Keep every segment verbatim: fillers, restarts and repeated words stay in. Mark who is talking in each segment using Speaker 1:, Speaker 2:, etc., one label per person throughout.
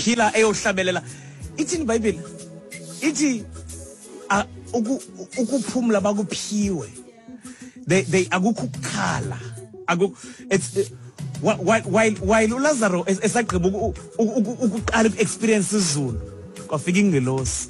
Speaker 1: painkiller eyohlabelela. Ithi iBhayibheli ithi ukuphumula bakuphiwe. They they akukukhala. Akuk it's while while while uLazaro esaqheba ukuqala experience izulu. Kwafika ingelosi.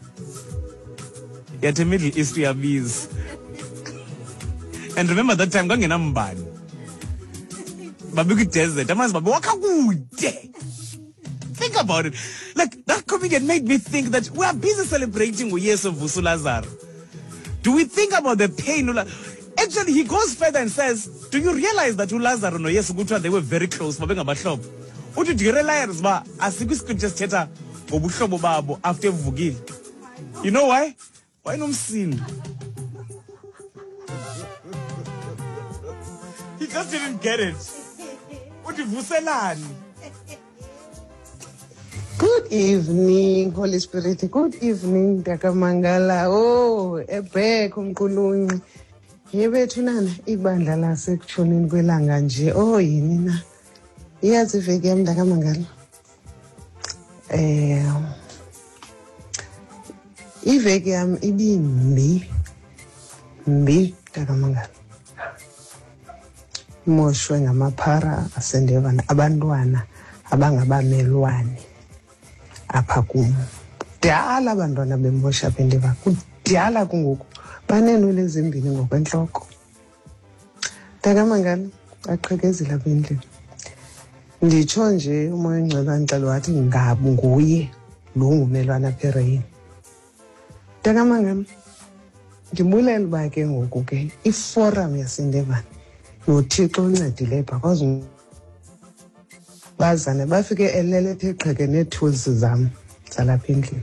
Speaker 1: Yathi Middle East yabiza. And remember that time kangenambani. Babuki desert. Amanzi babu wakha kude. Think about it. Like that comedian made me think that we are busy celebrating the years of Vusi Lazaro. Do we think about the pain? Actually, he goes further and says, do you realize that uLazaro no Yesu Gutwa they were very close? Do you realize that asikwi just thetha ngobuhlobo babo after evukile? You know why? Why nomsindo? He just didn't get it. Uthi vuselani?
Speaker 2: Good evening, Holy Spirit. Good evening, Dakamangala. Oh, ebhek umqulunqi. Yebethu nana ibandla lasekutshoneni kwelanga nje. Oh yini na. Iyazi iveki yami Dakamangala. Eh iveki yami ibimbi. Mbi Dakamangala. Moshwe ngamaphara asendevana abantwana abangabamelwane. Apha kum dala abantwana bemosha bendeva kudala kungoku banenwele ezimbini ngokwentloko. Dakamangala aqhekezela apha endlini. Nditsho nje umoya ongcwele wandixela wathi ngabu nguye lo ngumelwana apha ereyini. Dakamangala ndibulela uba ke ngoku ke iforum yasendevana noThixo uncedile because bazane bafike elele ethe qheke nee-tools zam zalapha endlini.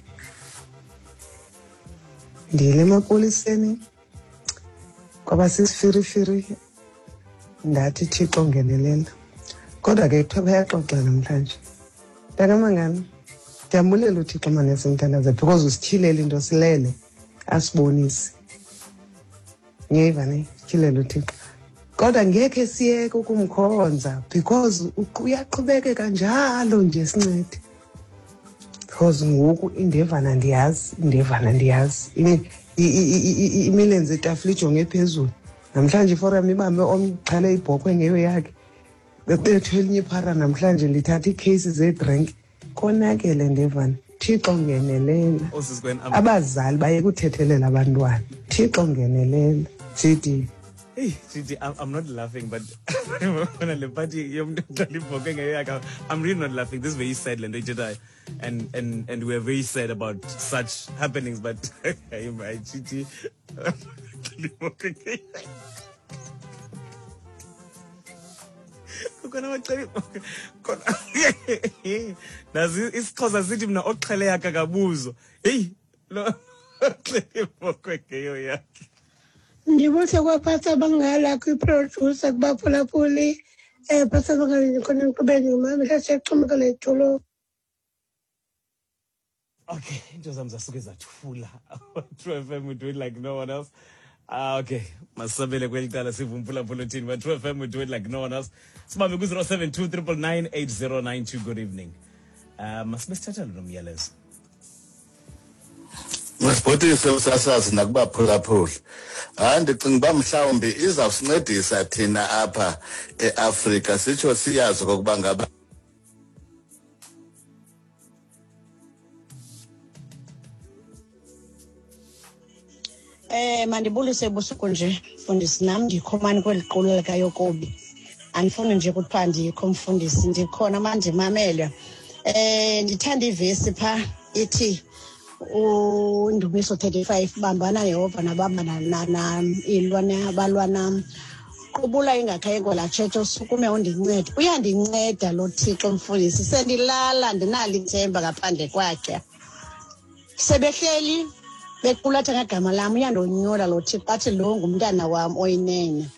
Speaker 2: Ndiyele emapoliseni kwaba sisifirifiri ndathi Thixo ngenelela. Kodwa ke kuthiwa bayaxoxa namhlanje. Dakamangala ndiyambulela uThixo mane simthandaza because usityhilele into silele asibonise. Ngiyiva ne tyhilele uThixo. Kodwa ngeke siyeke ukumkhonza because uyaqhubekeka njalo nje sincede. Because ngoku indevana ndiyazi, indevana ndiyazi. Imilenze etafile ijonge phezulu. Namhlanje iforum ibambe omxhele ibhokhwe ngeyo yakhe. Bebethu elinye iphara namhlanje lithatha icases ze-drink. Konakele ndevana. Thixo ngenelela. Abazali baye kuthethelela abantwana. Thixo ngenelela. Sithi
Speaker 1: hey, I'm not laughing, but when I party, I'm really not laughing. This is very sad, and and and we're very sad about such happenings. But my Chiti, it's cause I see him now. Oklele kagabuzo. Hey, no,
Speaker 3: Ndibuze kwa Pastor Bangala kwi-producer kubaphulaphuli eh Pastor Bangala ndikhona ngiqhubeke ngimama sesixhumeka lethulo.
Speaker 1: Okay, into zami zasuke zathula. True F M we do it like no one else. Ah okay, masabele kweliqala sivumphulaphula uthini but True F M we do it like no one else. Sibambe ku zero seven two nine nine nine eight zero nine two. Good evening. Um masibesithatha lo nomyalezo.
Speaker 4: Masibotise usasazi nakubaphulaphula. Hayi ndicinga ba mhlawumbe izawusincedisa thina apha eAfrika sitsho siyazi kokuba ngaba
Speaker 3: Eh mandibulise busuku nje mfundisi nami ndikhomani kweliqulu likaYokobi. Andifuni nje kuthiwa ndikho mfundisi ndikhona manje mamele. Eh ndithanda ivesi pha ithi uNdumiso thirty-five bambana neYehova nabambana na ilwana abalwana qubula ingakhayengo la church usukume undincede uyandinceda lo Thixo mfundisi sendilala ndinalo ithemba ngaphandle kwakhe sebehleli bequlatha ngegama lami uyandonyola lo Thixo athi lo ngumntana wami oyinene.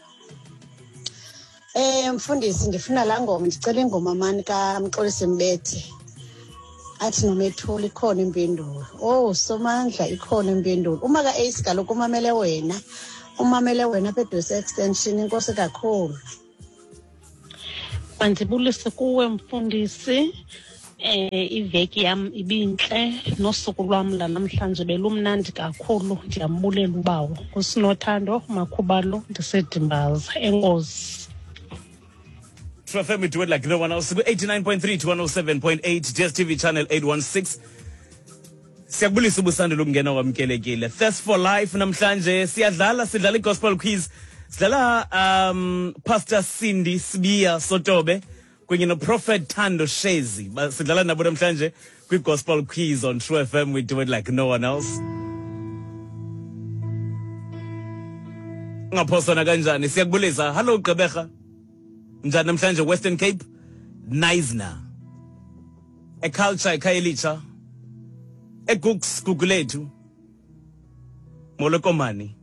Speaker 3: Eh mfundisi ndifuna la ngoma ndicela ingoma mani kaMxolisi Mbethe athi nomethuli ikhona impendulo. Oh somandla ikhona impendulo. Uma ka Ace kaloku umamele wena umamele wena pedose extension inkosi kakhulu.
Speaker 5: Mandibulise kuwe mfundisi Eh iveki yam ibintle nosuku lwam lanamhlanje belumnandi kakhulu. Ndiyambulela ubawo uSinothando Makhubalo ndisedimbaza. Enkosi.
Speaker 1: True F M, we do it like no one else. eighty-nine point three to one oh seven point eight, J S T V channel eight one six. Siyabulisa ubusandula ukungena wamkelekile. Thirst for Life namhlanje siyadlala sidlala igospel quiz. Sidlala um Pastor Cindy Sibiya Sotobe kunye no Prophet Thando Shezi. Sidlala nabo namhlanje kwi-gospel quiz on True F M. We do it like no one else. Ngaphosana kanjani? Siyakubulisa. Hello Gqeberha. Njani namhlanje Western Cape? Neisner. eCulture eKhayelitsha. eGooks Gugulethu. Molokomani.